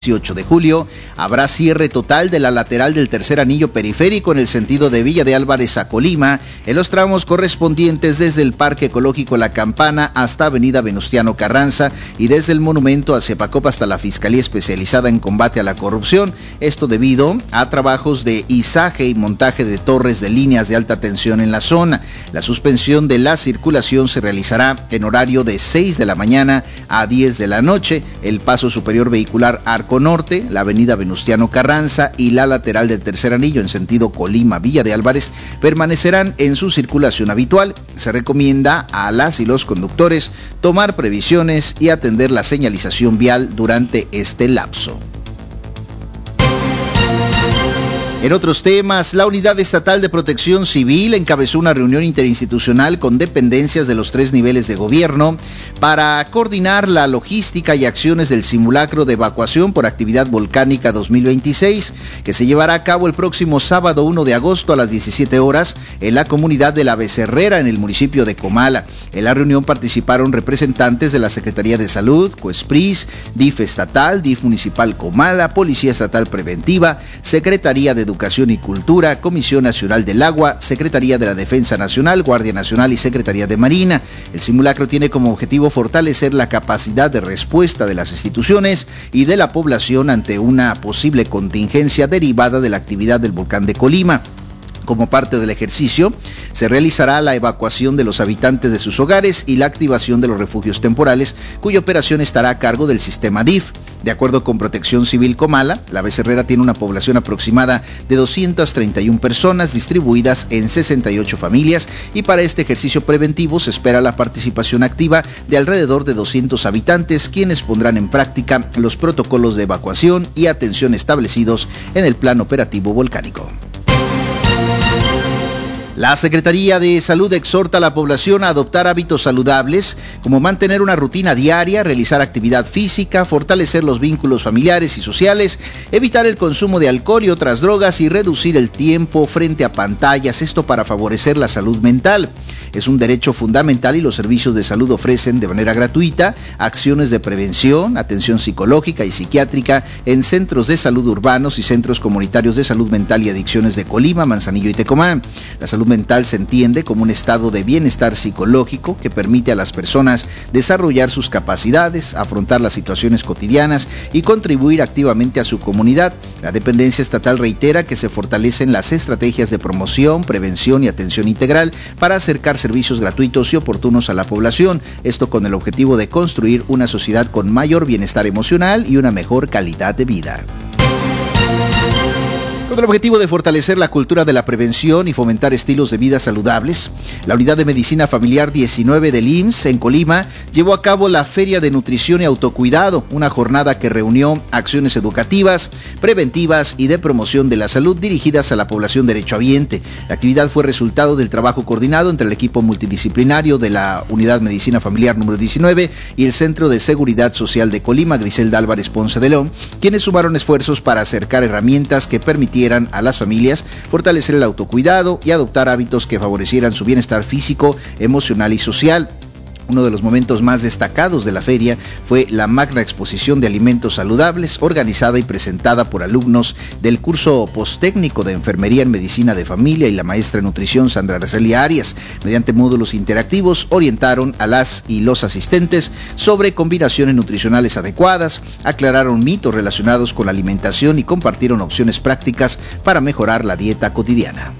este 8 de julio, habrá cierre total de la lateral del tercer anillo periférico en el sentido de Villa de Álvarez a Colima, en los tramos correspondientes desde el Parque Ecológico La Campana hasta Avenida Venustiano Carranza y desde el Monumento a Cepacopa hasta la Fiscalía Especializada en Combate a la Corrupción. Esto debido a trabajos de izaje y montaje de torres de líneas de alta tensión en la zona. La suspensión de la circulación se realizará en horario de 6 de la mañana a 10 de la noche. El paso superior vehicular Arco Norte, la avenida Venustiano Carranza y la lateral del tercer anillo en sentido Colima-Villa de Álvarez permanecerán en su circulación habitual. Se recomienda a las y los conductores tomar previsiones y atender la señalización vial durante este lapso. En otros temas, la Unidad Estatal de Protección Civil encabezó una reunión interinstitucional con dependencias de los 3 niveles de gobierno para coordinar la logística y acciones del simulacro de evacuación por actividad volcánica 2026, que se llevará a cabo el próximo sábado 1 de agosto a las 17 horas en la comunidad de La Becerrera, en el municipio de Comala. En la reunión participaron representantes de la Secretaría de Salud, COESPRIS, DIF Estatal, DIF Municipal Comala, Policía Estatal Preventiva, Secretaría de Educación y Cultura, Comisión Nacional del Agua, Secretaría de la Defensa Nacional, Guardia Nacional y Secretaría de Marina. El simulacro tiene como objetivo fortalecer la capacidad de respuesta de las instituciones y de la población ante una posible contingencia derivada de la actividad del volcán de Colima. Como parte del ejercicio, se realizará la evacuación de los habitantes de sus hogares y la activación de los refugios temporales, cuya operación estará a cargo del sistema DIF. De acuerdo con Protección Civil Comala, La Becerrera tiene una población aproximada de 231 personas distribuidas en 68 familias y para este ejercicio preventivo se espera la participación activa de alrededor de 200 habitantes, quienes pondrán en práctica los protocolos de evacuación y atención establecidos en el Plan Operativo Volcánico. La Secretaría de Salud exhorta a la población a adoptar hábitos saludables, como mantener una rutina diaria, realizar actividad física, fortalecer los vínculos familiares y sociales, evitar el consumo de alcohol y otras drogas y reducir el tiempo frente a pantallas, esto para favorecer la salud mental. Es un derecho fundamental y los servicios de salud ofrecen de manera gratuita acciones de prevención, atención psicológica y psiquiátrica en centros de salud urbanos y centros comunitarios de salud mental y adicciones de Colima, Manzanillo y Tecomán. La salud mental se entiende como un estado de bienestar psicológico que permite a las personas desarrollar sus capacidades, afrontar las situaciones cotidianas y contribuir activamente a su comunidad. La dependencia estatal reitera que se fortalecen las estrategias de promoción, prevención y atención integral para acercar servicios gratuitos y oportunos a la población, esto con el objetivo de construir una sociedad con mayor bienestar emocional y una mejor calidad de vida. Con el objetivo de fortalecer la cultura de la prevención y fomentar estilos de vida saludables, la Unidad de Medicina Familiar 19 del IMSS en Colima llevó a cabo la Feria de Nutrición y Autocuidado, una jornada que reunió acciones educativas, preventivas y de promoción de la salud dirigidas a la población derechohabiente. La actividad fue resultado del trabajo coordinado entre el equipo multidisciplinario de la Unidad Medicina Familiar número 19 y el Centro de Seguridad Social de Colima, Griselda Álvarez Ponce de León, quienes sumaron esfuerzos para acercar herramientas que permitieran a las familias fortalecer el autocuidado y adoptar hábitos que favorecieran su bienestar físico, emocional y social. Uno de los momentos más destacados de la feria fue la magna exposición de alimentos saludables organizada y presentada por alumnos del curso posttécnico de Enfermería en Medicina de Familia y la maestra en Nutrición Sandra Araceli Arias. Mediante módulos interactivos orientaron a las y los asistentes sobre combinaciones nutricionales adecuadas, aclararon mitos relacionados con la alimentación y compartieron opciones prácticas para mejorar la dieta cotidiana.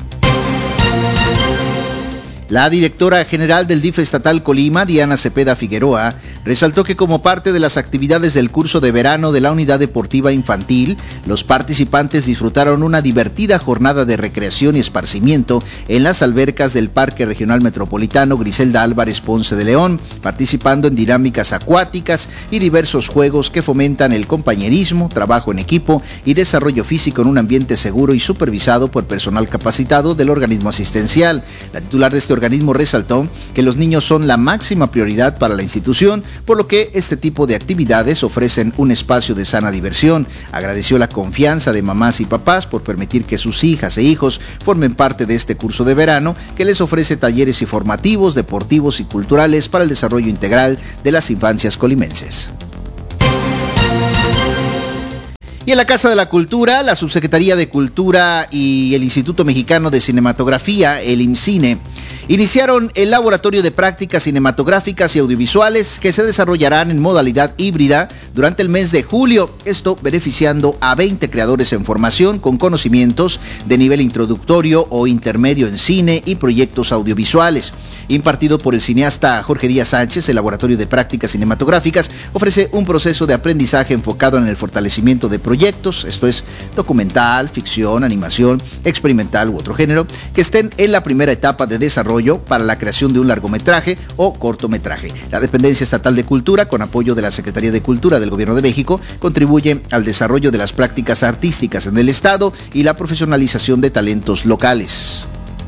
La directora general del DIF Estatal Colima, Diana Cepeda Figueroa, resaltó que como parte de las actividades del curso de verano de la Unidad Deportiva Infantil, los participantes disfrutaron una divertida jornada de recreación y esparcimiento en las albercas del Parque Regional Metropolitano Griselda Álvarez Ponce de León, participando en dinámicas acuáticas y diversos juegos que fomentan el compañerismo, trabajo en equipo y desarrollo físico en un ambiente seguro y supervisado por personal capacitado del organismo asistencial. La titular de este organismo resaltó que los niños son la máxima prioridad para la institución, por lo que este tipo de actividades ofrecen un espacio de sana diversión. Agradeció la confianza de mamás y papás por permitir que sus hijas e hijos formen parte de este curso de verano que les ofrece talleres informativos, deportivos y culturales para el desarrollo integral de las infancias colimenses. Y en la Casa de la Cultura, la Subsecretaría de Cultura y el Instituto Mexicano de Cinematografía, el IMCINE, iniciaron el laboratorio de prácticas cinematográficas y audiovisuales que se desarrollarán en modalidad híbrida durante el mes de julio, esto beneficiando a 20 creadores en formación con conocimientos de nivel introductorio o intermedio en cine y proyectos audiovisuales. Impartido por el cineasta Jorge Díaz Sánchez, el laboratorio de prácticas cinematográficas ofrece un proceso de aprendizaje enfocado en el fortalecimiento de proyectos, esto es documental, ficción, animación, experimental u otro género, que estén en la primera etapa de desarrollo para la creación de un largometraje o cortometraje. La Dependencia Estatal de Cultura, con apoyo de la Secretaría de Cultura del Gobierno de México, contribuye al desarrollo de las prácticas artísticas en el Estado y la profesionalización de talentos locales,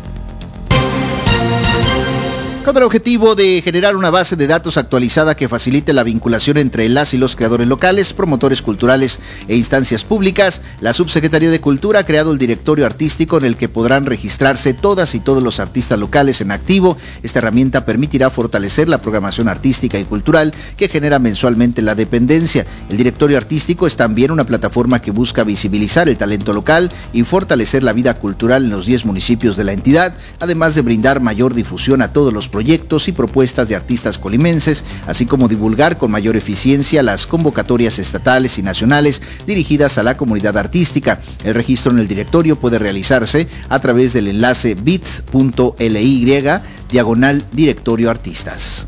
con el objetivo de generar una base de datos actualizada que facilite la vinculación entre las y los creadores locales, promotores culturales e instancias públicas. La Subsecretaría de Cultura ha creado el directorio artístico en el que podrán registrarse todas y todos los artistas locales en activo. Esta herramienta permitirá fortalecer la programación artística y cultural que genera mensualmente la dependencia. El directorio artístico es también una plataforma que busca visibilizar el talento local y fortalecer la vida cultural en los 10 municipios de la entidad, además de brindar mayor difusión a todos los proyectos y propuestas de artistas colimenses, así como divulgar con mayor eficiencia las convocatorias estatales y nacionales dirigidas a la comunidad artística. El registro en el directorio puede realizarse a través del enlace bit.ly/directorio artistas.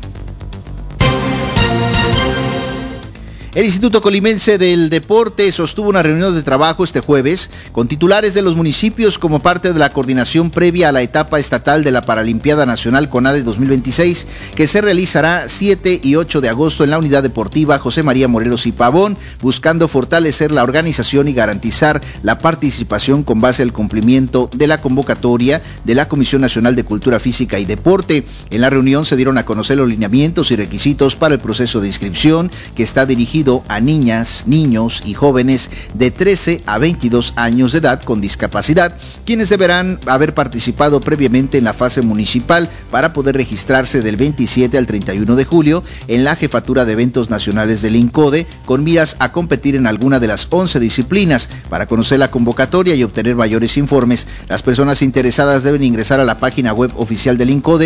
El Instituto Colimense del Deporte sostuvo una reunión de trabajo este jueves con titulares de los municipios como parte de la coordinación previa a la etapa estatal de la Paralimpiada Nacional CONADE 2026, que se realizará 7 y 8 de agosto en la Unidad Deportiva José María Morelos y Pavón, buscando fortalecer la organización y garantizar la participación con base al cumplimiento de la convocatoria de la Comisión Nacional de Cultura Física y Deporte. En la reunión se dieron a conocer los lineamientos y requisitos para el proceso de inscripción, que está dirigido a niñas, niños y jóvenes de 13 a 22 años de edad con discapacidad, quienes deberán haber participado previamente en la fase municipal para poder registrarse del 27 al 31 de julio en la Jefatura de Eventos Nacionales del INCODE, con miras a competir en alguna de las 11 disciplinas. Para conocer la convocatoria y obtener mayores informes, las personas interesadas deben ingresar a la página web oficial del INCODE,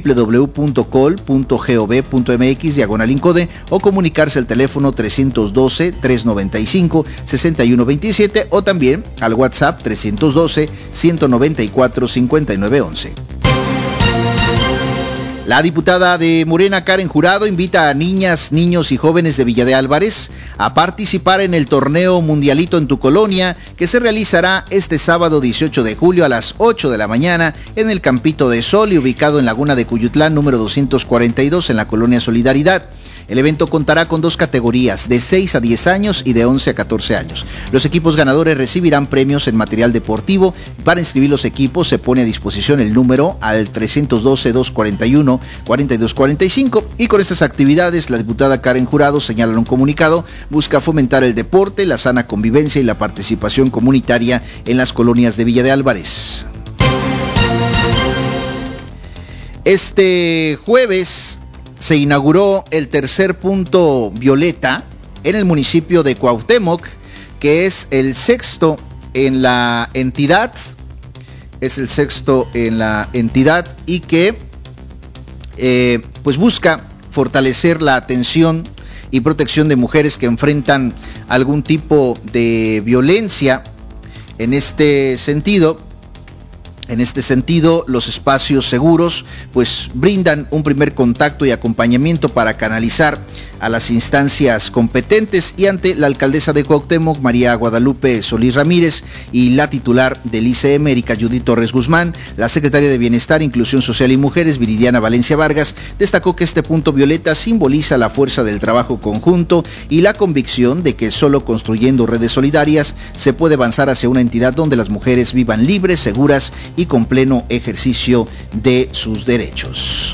www.col.gov.mx/INCODE, o comunicarse al teléfono 312-395-6127 o también al WhatsApp 312-194-5911. La diputada de Morena, Karen Jurado, invita a niñas, niños y jóvenes de Villa de Álvarez a participar en el torneo Mundialito en tu Colonia, que se realizará este sábado 18 de julio a las 8 de la mañana en el Campito de Sol y ubicado en Laguna de Cuyutlán, número 242, en la Colonia Solidaridad. El evento contará con 2 categorías, de 6 a 10 años y de 11 a 14 años. Los equipos ganadores recibirán premios en material deportivo. Para inscribir los equipos se pone a disposición el número al 312-241-4245. Y con estas actividades, la diputada Karen Jurado, señala en un comunicado, busca fomentar el deporte, la sana convivencia y la participación comunitaria en las colonias de Villa de Álvarez. Este jueves se inauguró el tercer punto violeta en el municipio de Cuauhtémoc, que es el sexto en la entidad, y que pues busca fortalecer la atención y protección de mujeres que enfrentan algún tipo de violencia. En este sentido, los espacios seguros pues brindan un primer contacto y acompañamiento para canalizar a las instancias competentes, y ante la alcaldesa de Cuauhtémoc, María Guadalupe Solís Ramírez, y la titular del ICM, Erika Judith Torres Guzmán, la secretaria de Bienestar, Inclusión Social y Mujeres, Viridiana Valencia Vargas, destacó que este punto violeta simboliza la fuerza del trabajo conjunto y la convicción de que solo construyendo redes solidarias se puede avanzar hacia una entidad donde las mujeres vivan libres, seguras y con pleno ejercicio de sus derechos.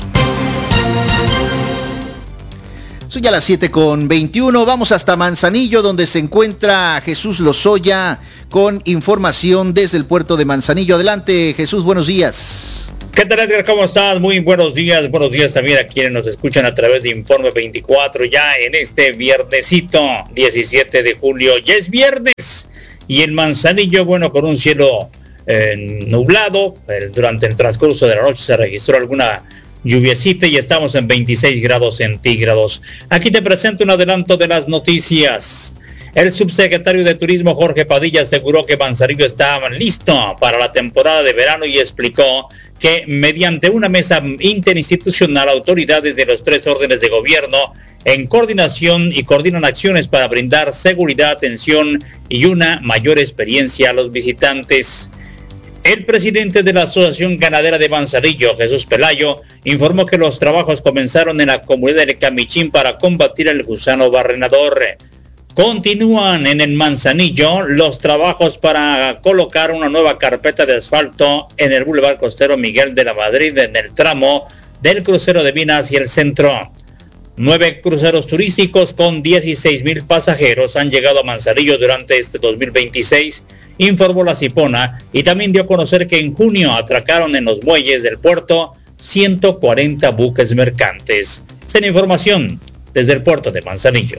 Son ya las 7:21, vamos hasta Manzanillo, donde se encuentra Jesús Lozoya con información desde el puerto de Manzanillo. Adelante, Jesús, buenos días. ¿Qué tal, Edgar? ¿Cómo estás? Muy buenos días también a quienes nos escuchan a través de Informe 24, ya en este viernesito, 17 de julio. Ya es viernes, y en Manzanillo, bueno, con un cielo nublado. Durante el transcurso de la noche se registró alguna lluviecita y estamos en 26 grados centígrados. Aquí te presento un adelanto de las noticias. El subsecretario de Turismo Jorge Padilla aseguró que Manzanillo estaba listo para la temporada de verano y explicó que mediante una mesa interinstitucional, autoridades de los 3 órdenes de gobierno en coordinación y coordinan acciones para brindar seguridad, atención y una mayor experiencia a los visitantes. El presidente de la Asociación Ganadera de Manzanillo, Jesús Pelayo, informó que los trabajos comenzaron en la comunidad de Camichín para combatir el gusano barrenador. Continúan en el Manzanillo los trabajos para colocar una nueva carpeta de asfalto en el Boulevard Costero Miguel de la Madrid, en el tramo del crucero de Minas y el centro. 9 cruceros turísticos con 16,000 pasajeros han llegado a Manzanillo durante este 2026, informó la Cipona, y también dio a conocer que en junio atracaron en los muelles del puerto 140 buques mercantes. Esta es la información desde el puerto de Manzanillo.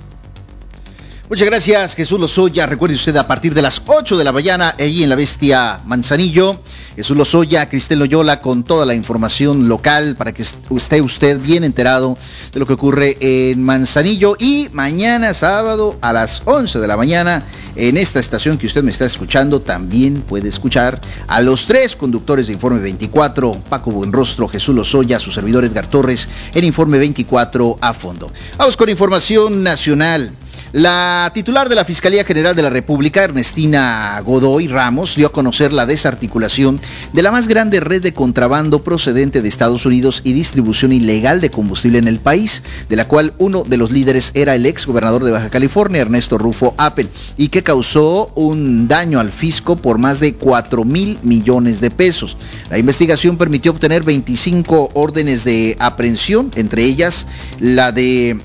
Muchas gracias, Jesús Lozoya. Recuerde usted, a partir de las 8 de la mañana, allí en la Bestia Manzanillo, Jesús Lozoya, Cristel Loyola, con toda la información local para que esté usted bien enterado de lo que ocurre en Manzanillo. Y mañana sábado a las 11 de la mañana, en esta estación que usted me está escuchando, también puede escuchar a los 3 conductores de Informe 24, Paco Buenrostro, Jesús Lozoya, su servidor Edgar Torres, en Informe 24 a fondo. Vamos con información nacional. La titular de la Fiscalía General de la República, Ernestina Godoy Ramos, dio a conocer la desarticulación de la más grande red de contrabando procedente de Estados Unidos y distribución ilegal de combustible en el país, de la cual uno de los líderes era el ex gobernador de Baja California, Ernesto Rufo Appel, y que causó un daño al fisco por más de 4,000 millones de pesos. La investigación permitió obtener 25 órdenes de aprehensión, entre ellas la de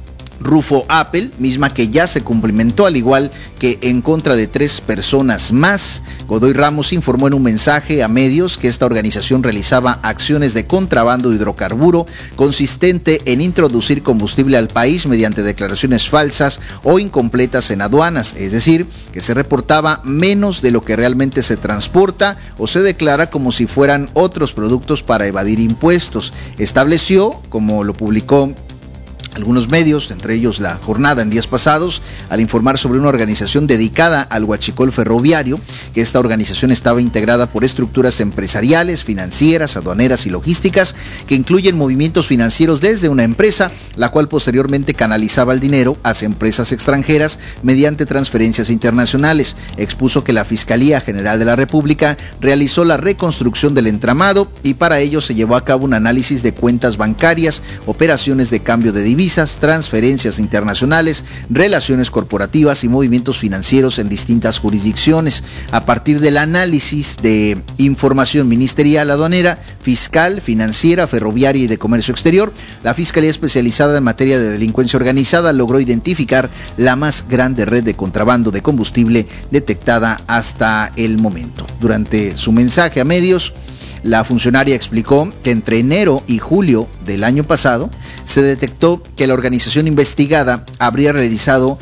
Rufo Appel, misma que ya se cumplimentó, al igual que en contra de 3 personas más. Godoy Ramos informó en un mensaje a medios que esta organización realizaba acciones de contrabando de hidrocarburo consistente en introducir combustible al país mediante declaraciones falsas o incompletas en aduanas, es decir, que se reportaba menos de lo que realmente se transporta o se declara como si fueran otros productos para evadir impuestos. Estableció, como lo publicó algunos medios, entre ellos La Jornada en días pasados, al informar sobre una organización dedicada al huachicol ferroviario, que esta organización estaba integrada por estructuras empresariales, financieras, aduaneras y logísticas, que incluyen movimientos financieros desde una empresa, la cual posteriormente canalizaba el dinero hacia empresas extranjeras mediante transferencias internacionales. Expuso que la Fiscalía General de la República realizó la reconstrucción del entramado y para ello se llevó a cabo un análisis de cuentas bancarias, operaciones de cambio de divisas, transferencias internacionales, relaciones corporativas y movimientos financieros en distintas jurisdicciones. A partir del análisis de información ministerial, aduanera, fiscal, financiera, ferroviaria y de comercio exterior, la Fiscalía Especializada en Materia de Delincuencia Organizada logró identificar la más grande red de contrabando de combustible detectada hasta el momento. Durante su mensaje a medios, la funcionaria explicó que entre enero y julio del año pasado se detectó que la organización investigada habría realizado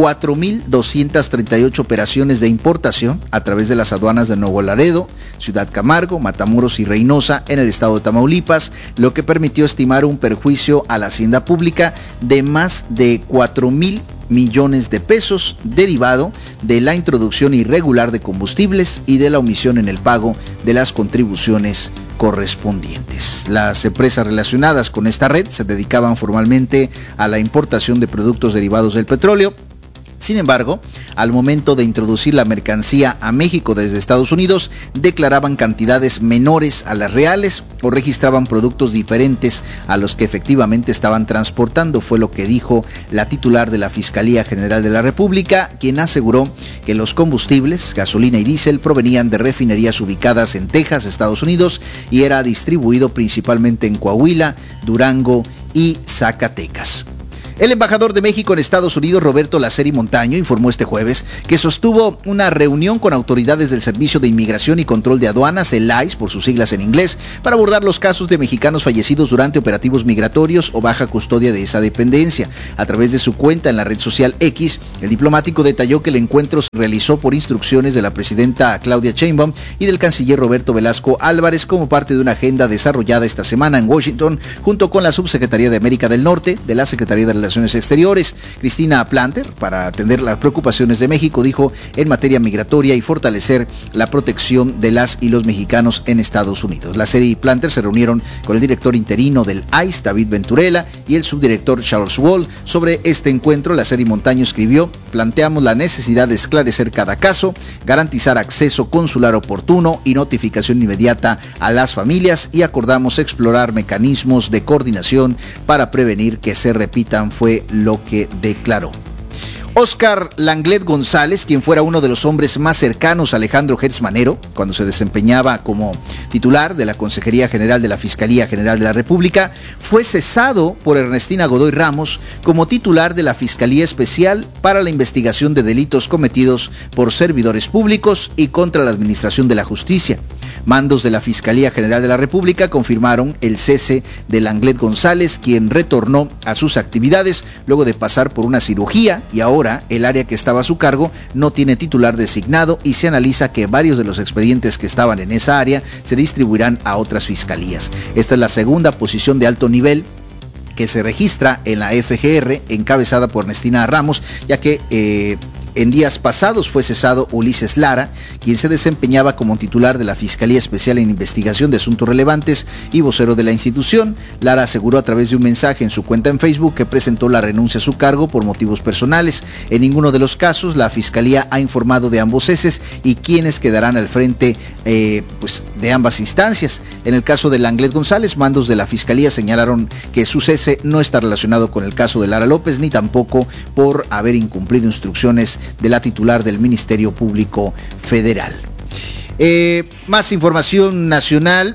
4,238 operaciones de importación a través de las aduanas de Nuevo Laredo, Ciudad Camargo, Matamoros y Reynosa en el estado de Tamaulipas, lo que permitió estimar un perjuicio a la hacienda pública de más de 4,000 millones de pesos derivado de la introducción irregular de combustibles y de la omisión en el pago de las contribuciones correspondientes. Las empresas relacionadas con esta red se dedicaban formalmente a la importación de productos derivados del petróleo. Sin embargo, al momento de introducir la mercancía a México desde Estados Unidos, declaraban cantidades menores a las reales o registraban productos diferentes a los que efectivamente estaban transportando, fue lo que dijo la titular de la Fiscalía General de la República, quien aseguró que los combustibles, gasolina y diésel, provenían de refinerías ubicadas en Texas, Estados Unidos, y era distribuido principalmente en Coahuila, Durango y Zacatecas. El embajador de México en Estados Unidos, Roberto Laceri Montaño, informó este jueves que sostuvo una reunión con autoridades del Servicio de Inmigración y Control de Aduanas, el ICE, por sus siglas en inglés, para abordar los casos de mexicanos fallecidos durante operativos migratorios o baja custodia de esa dependencia. A través de su cuenta en la red social X, el diplomático detalló que el encuentro se realizó por instrucciones de la presidenta Claudia Sheinbaum y del canciller Roberto Velasco Álvarez como parte de una agenda desarrollada esta semana en Washington, junto con la Subsecretaría de América del Norte, de la Secretaría de Relaciones Exteriores. Cristina Planter, para atender las preocupaciones de México, dijo, en materia migratoria y fortalecer la protección de las y los mexicanos en Estados Unidos. Laceri y Planter se reunieron con el director interino del ICE, David Venturella, y el subdirector Charles Wall. Sobre este encuentro, Laceri Montaño escribió: planteamos la necesidad de esclarecer cada caso, garantizar acceso consular oportuno y notificación inmediata a las familias, y acordamos explorar mecanismos de coordinación para prevenir que se repitan, fue lo que declaró. Óscar Langlet González, quien fuera uno de los hombres más cercanos a Alejandro Gertz Manero cuando se desempeñaba como titular de la Consejería General de la Fiscalía General de la República, fue cesado por Ernestina Godoy Ramos como titular de la Fiscalía Especial para la Investigación de Delitos cometidos por servidores públicos y contra la Administración de la Justicia. Mandos de la Fiscalía General de la República confirmaron el cese de Langlet González, quien retornó a sus actividades luego de pasar por una cirugía, y ahora el área que estaba a su cargo no tiene titular designado y se analiza que varios de los expedientes que estaban en esa área se distribuirán a otras fiscalías. Esta es la segunda posición de alto nivel que se registra en la FGR, encabezada por Ernestina Ramos, ya que en días pasados fue cesado Ulises Lara, quien se desempeñaba como titular de la Fiscalía Especial en Investigación de Asuntos Relevantes y vocero de la institución. Lara aseguró a través de un mensaje en su cuenta en Facebook que presentó la renuncia a su cargo por motivos personales. En ninguno de los casos la Fiscalía ha informado de ambos ceses y quienes quedarán al frente de ambas instancias. En el caso de Langlet González, mandos de la Fiscalía señalaron que su cese no está relacionado con el caso de Lara López, ni tampoco por haber incumplido instrucciones de la titular del Ministerio Público Federal. Más información nacional.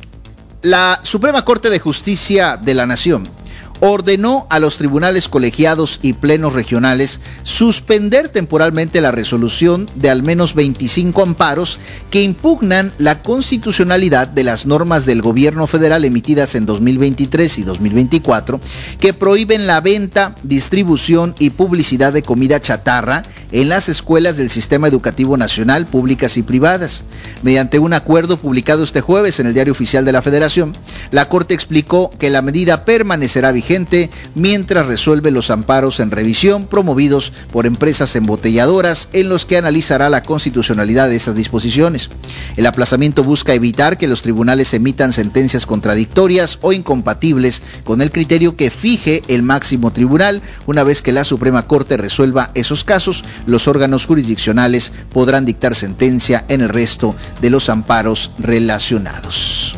La Suprema Corte de Justicia de la Nación ordenó a los tribunales colegiados y plenos regionales suspender temporalmente la resolución de al menos 25 amparos que impugnan la constitucionalidad de las normas del gobierno federal emitidas en 2023 y 2024 que prohíben la venta, distribución y publicidad de comida chatarra en las escuelas del Sistema Educativo Nacional, públicas y privadas. Mediante un acuerdo publicado este jueves en el Diario Oficial de la Federación, la Corte explicó que la medida permanecerá vigente mientras resuelve los amparos en revisión promovidos por empresas embotelladoras, en los que analizará la constitucionalidad de esas disposiciones. El aplazamiento busca evitar que los tribunales emitan sentencias contradictorias o incompatibles con el criterio que fije el máximo tribunal. Una vez que la Suprema Corte resuelva esos casos, los órganos jurisdiccionales podrán dictar sentencia en el resto de los amparos relacionados.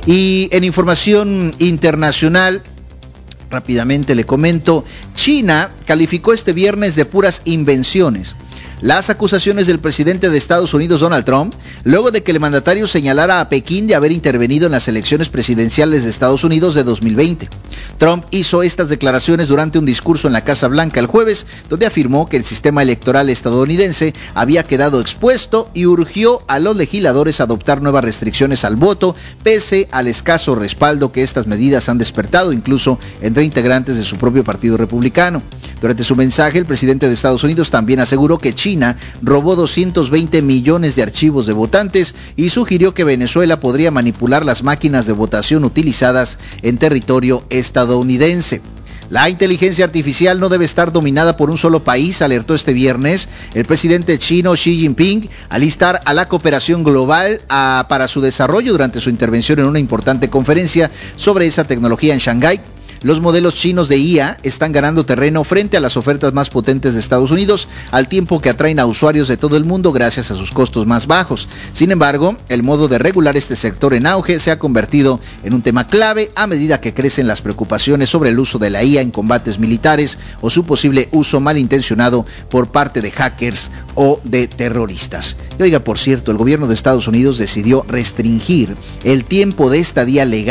Y en información internacional, rápidamente le comento, China calificó este viernes de puras invenciones las acusaciones del presidente de Estados Unidos, Donald Trump, luego de que el mandatario señalara a Pekín de haber intervenido en las elecciones presidenciales de Estados Unidos de 2020. Trump hizo estas declaraciones durante un discurso en la Casa Blanca el jueves, donde afirmó que el sistema electoral estadounidense había quedado expuesto y urgió a los legisladores a adoptar nuevas restricciones al voto, pese al escaso respaldo que estas medidas han despertado, incluso entre integrantes de su propio partido republicano. Durante su mensaje, el presidente de Estados Unidos también aseguró que China robó 220 millones de archivos de votantes y sugirió que Venezuela podría manipular las máquinas de votación utilizadas en territorio estadounidense. La inteligencia artificial no debe estar dominada por un solo país, alertó este viernes el presidente chino Xi Jinping al instar a la cooperación global para su desarrollo durante su intervención en una importante conferencia sobre esa tecnología en Shanghái. Los modelos chinos de IA están ganando terreno frente a las ofertas más potentes de Estados Unidos, al tiempo que atraen a usuarios de todo el mundo gracias a sus costos más bajos. Sin embargo, el modo de regular este sector en auge se ha convertido en un tema clave a medida que crecen las preocupaciones sobre el uso de la IA en combates militares o su posible uso malintencionado por parte de hackers o de terroristas. Y oiga, por cierto, el gobierno de Estados Unidos decidió restringir el tiempo de estadía legal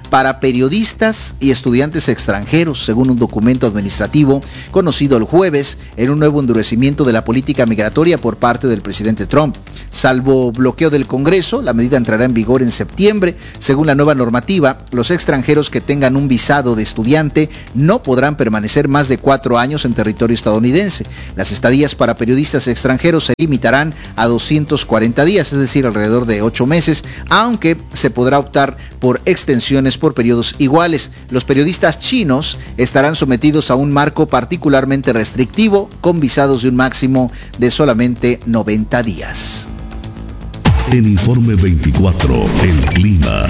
para periodistas y estudiantes extranjeros, según un documento administrativo conocido el jueves, en un nuevo endurecimiento de la política migratoria por parte del presidente Trump. Salvo bloqueo del Congreso, la medida entrará en vigor en septiembre. Según la nueva normativa, los extranjeros que tengan un visado de estudiante no podrán permanecer más de 4 años en territorio estadounidense. Las estadías para periodistas extranjeros se limitarán a 240 días, es decir, alrededor de 8 meses, aunque se podrá optar por extensiones por periodos iguales. Los periodistas chinos estarán sometidos a un marco particularmente restrictivo, con visados de un máximo de solamente 90 días. En Informe 24, el clima.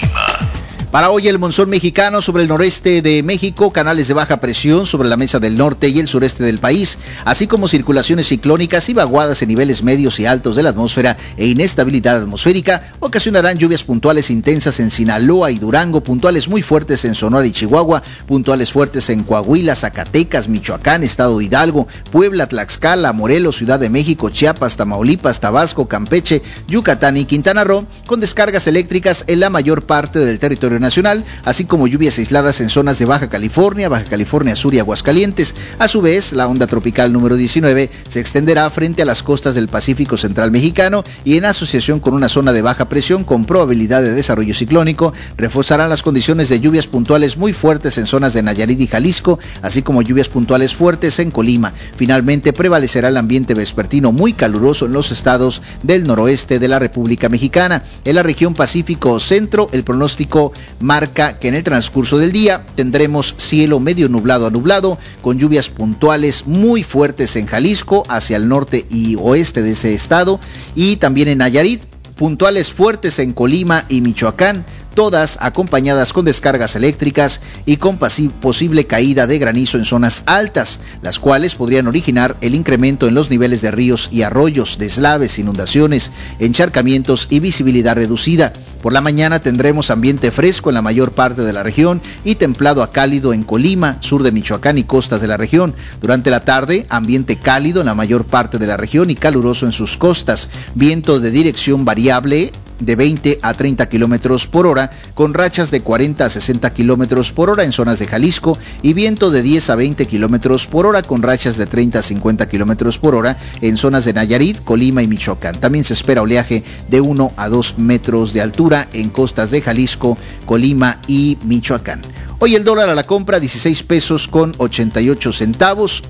Para hoy el monzón mexicano sobre el noreste de México, canales de baja presión sobre la mesa del norte y el sureste del país, así como circulaciones ciclónicas y vaguadas en niveles medios y altos de la atmósfera e inestabilidad atmosférica, ocasionarán lluvias puntuales intensas en Sinaloa y Durango, puntuales muy fuertes en Sonora y Chihuahua, puntuales fuertes en Coahuila, Zacatecas, Michoacán, Estado de Hidalgo, Puebla, Tlaxcala, Morelos, Ciudad de México, Chiapas, Tamaulipas, Tabasco, Campeche, Yucatán y Quintana Roo, con descargas eléctricas en la mayor parte del territorio nacional, así como lluvias aisladas en zonas de Baja California Sur y Aguascalientes. A su vez, la onda tropical número 19 se extenderá frente a las costas del Pacífico Central mexicano y en asociación con una zona de baja presión con probabilidad de desarrollo ciclónico, reforzarán las condiciones de lluvias puntuales muy fuertes en zonas de Nayarit y Jalisco, así como lluvias puntuales fuertes en Colima. Finalmente, prevalecerá el ambiente vespertino muy caluroso en los estados del noroeste de la República Mexicana. En la región Pacífico Centro, el pronóstico marca que en el transcurso del día tendremos cielo medio nublado a nublado, con lluvias puntuales muy fuertes en Jalisco, hacia el norte y oeste de ese estado, y también en Nayarit, puntuales fuertes en Colima y Michoacán, todas acompañadas con descargas eléctricas y con posible caída de granizo en zonas altas, las cuales podrían originar el incremento en los niveles de ríos y arroyos, deslaves, inundaciones, encharcamientos y visibilidad reducida. Por la mañana tendremos ambiente fresco en la mayor parte de la región y templado a cálido en Colima, sur de Michoacán y costas de la región. Durante la tarde, ambiente cálido en la mayor parte de la región y caluroso en sus costas. Viento de dirección variable de 20 a 30 kilómetros por hora, con rachas de 40 a 60 kilómetros por hora en zonas de Jalisco, y viento de 10 a 20 kilómetros por hora con rachas de 30 a 50 kilómetros por hora en zonas de Nayarit, Colima y Michoacán. También se espera oleaje de 1 a 2 metros de altura en costas de Jalisco, Colima y Michoacán. Hoy el dólar a la compra 16 pesos con 88 centavos.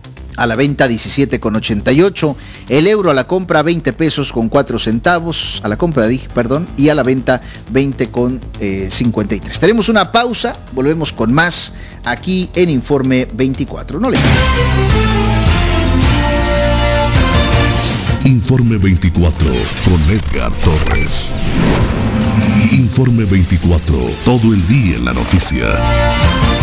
A la venta 17,88, el euro a la compra 20 pesos con 4 centavos, a la compra y a la venta 20,53. Tenemos una pausa, volvemos con más aquí en Informe 24. No le Informe 24 con Edgar Torres. Informe 24, todo el día en la noticia.